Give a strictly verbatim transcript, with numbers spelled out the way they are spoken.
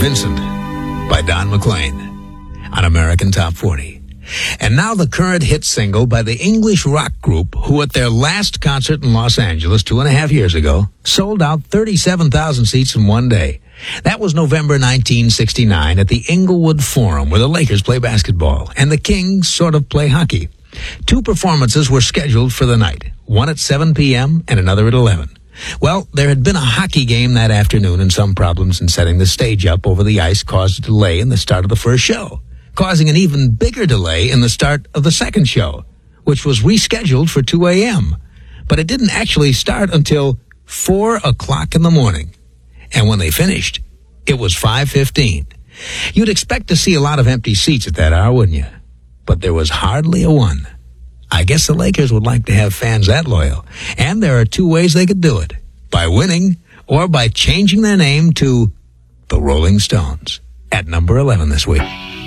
Vincent by Don McLean on American Top forty. And now the current hit single by the English rock group who at their last concert in Los Angeles two and a half years ago sold out thirty-seven thousand seats in one day. That was November nineteen sixty-nine at the Inglewood Forum where the Lakers play basketball and the Kings sort of play hockey. Two performances were scheduled for the night, one at seven p.m. and another at eleven. Well, there had been a hockey game that afternoon and some problems in setting the stage up over the ice caused a delay in the start of the first show, causing an even bigger delay in the start of the second show, which was rescheduled for two a.m. But it didn't actually start until four o'clock in the morning. And when they finished, it was five fifteen. You'd expect to see a lot of empty seats at that hour, wouldn't you? But there was hardly a one. I guess the Lakers would like to have fans that loyal. And there are two ways they could do it. By winning or by changing their name to the Rolling Stones at number eleven this week.